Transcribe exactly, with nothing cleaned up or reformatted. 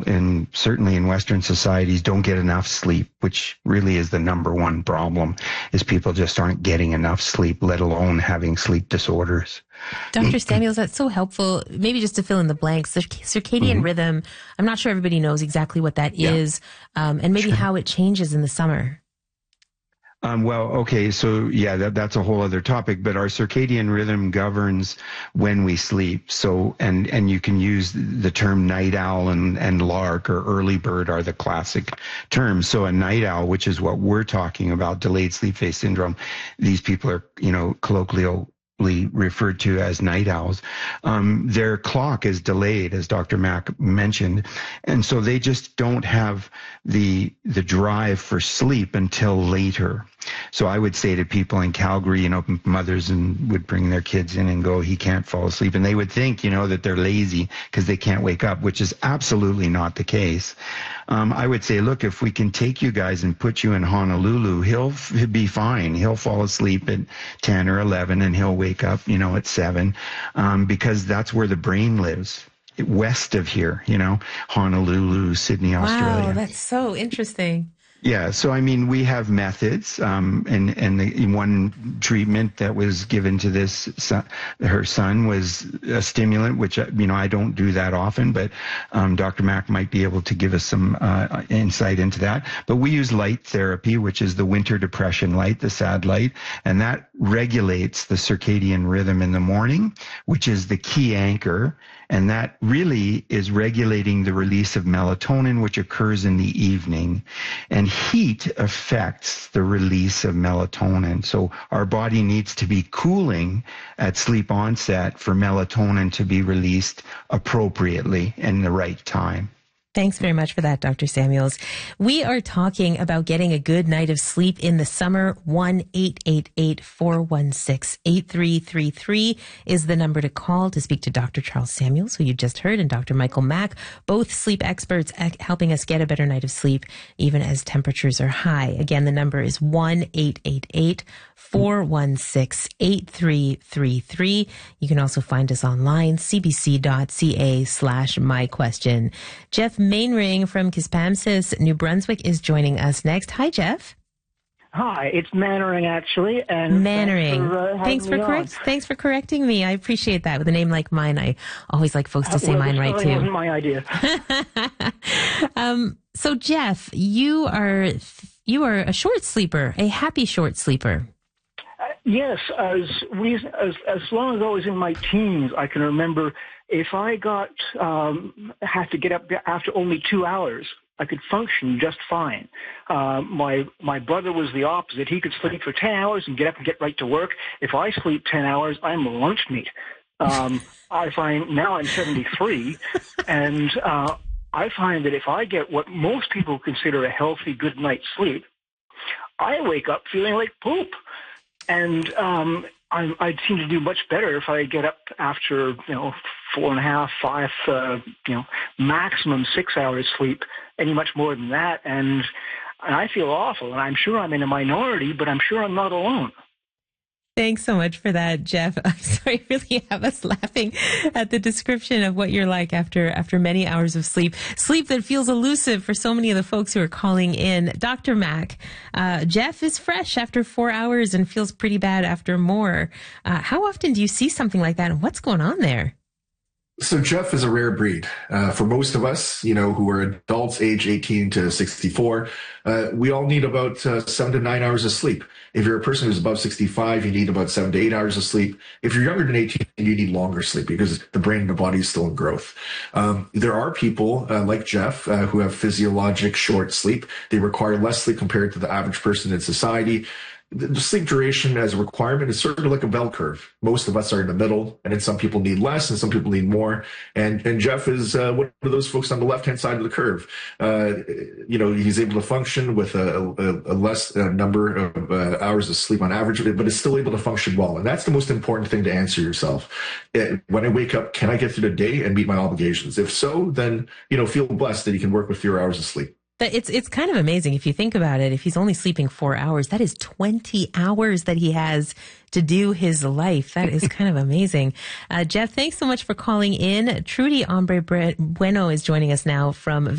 and certainly in Western societies, don't get enough sleep, which really is the number one problem, is people just aren't getting enough sleep, let alone having sleep disorders. Doctor Samuels, that's so helpful. Maybe just to fill in the blanks, the circadian mm-hmm. rhythm, I'm not sure everybody knows exactly what that yeah. is, um, and maybe sure. how it changes in the summer. Um, well, okay, so yeah, that, that's a whole other topic, but our circadian rhythm governs when we sleep. So, and, and you can use the term night owl and, and lark or early bird are the classic terms. So a night owl, which is what we're talking about, delayed sleep phase syndrome, these people are, you know, colloquially referred to as night owls. Um, their clock is delayed, as Doctor Mack mentioned, and so they just don't have the the drive for sleep until later. So I would say to people in Calgary, you know, mothers and would bring their kids in and go, he can't fall asleep, and they would think, you know, that they're lazy because they can't wake up, which is absolutely not the case. Um, I would say, look, if we can take you guys and put you in Honolulu, he'll, he'll be fine. He'll fall asleep at ten or eleven, and he'll wake up, you know, at seven, um, because that's where the brain lives. West of here, you know, Honolulu, Sydney, Australia. Wow, that's so interesting. Yeah, so I mean, we have methods, um, and and the one treatment that was given to this son, her son was a stimulant, which you know I don't do that often, but um, Doctor Mack might be able to give us some uh, insight into that. But we use light therapy, which is the winter depression light, the sad light, and that regulates the circadian rhythm in the morning, which is the key anchor. And that really is regulating the release of melatonin, which occurs in the evening. And heat affects the release of melatonin. So our body needs to be cooling at sleep onset for melatonin to be released appropriately in the right time. Thanks very much for that, Doctor Samuels. We are talking about getting a good night of sleep in the summer. one eight eight eight, four one six, eight three three three is the number to call to speak to Doctor Charles Samuels, who you just heard, and Doctor Michael Mack, both sleep experts helping us get a better night of sleep, even as temperatures are high. Again, the number is one eight eight eight, four one six, eight three three three. You can also find us online, cbc.ca slash my question. Jeff Mainring from Quispamsis, New Brunswick is joining us next. Hi, Jeff. Hi, it's Mannering actually, and Mannering. Thanks for, uh, thanks for correct. Thanks for correcting me. I appreciate that. With a name like mine, I always like folks to uh, say well, mine right too. Wasn't my idea. um, so, Jeff, you are you are a short sleeper, a happy short sleeper. Uh, yes, as, as as long as I was in my teens, I can remember if I got um, had to get up after only two hours, I could function just fine. Uh, my my brother was the opposite. He could sleep for ten hours and get up and get right to work. If I sleep ten hours, I'm lunch meat. Um, I find now I'm seventy-three, and uh, I find that if I get what most people consider a healthy good night's sleep, I wake up feeling like poop. And um, I, I seem to do much better if I get up after, you know, four and a half, five, uh, you know, maximum six hours sleep, any much more than that. And, and I feel awful. And I'm sure I'm in a minority, but I'm sure I'm not alone. Thanks so much for that, Jeff. I'm sorry, really have us laughing at the description of what you're like after after many hours of sleep. Sleep that feels elusive for so many of the folks who are calling in. Doctor Mack, uh, Jeff is fresh after four hours and feels pretty bad after more. Uh, how often do you see something like that, and what's going on there? So Jeff is a rare breed. Uh, for most of us, you know, who are adults age eighteen to sixty-four, uh, we all need about uh, seven to nine hours of sleep. If you're a person who's above sixty-five, you need about seven to eight hours of sleep. If you're younger than eighteen, you need longer sleep because the brain and the body is still in growth. Um, there are people uh, like Jeff uh, who have physiologic short sleep. They require less sleep compared to the average person in society. The sleep duration as a requirement is sort of like a bell curve. Most of us are in the middle, and then some people need less and some people need more. And and Jeff is uh, one of those folks on the left-hand side of the curve. Uh, you know, he's able to function with a, a, a less uh, number of uh, hours of sleep on average, but is still able to function well. And that's the most important thing to answer yourself. When I wake up, can I get through the day and meet my obligations? If so, then, you know, feel blessed that you can work with fewer hours of sleep. It's it's kind of amazing if you think about it. If he's only sleeping four hours, that is twenty hours that he has to do his life. That is kind of amazing. Uh, Jeff, thanks so much for calling in. Trudy Ombre Bueno is joining us now from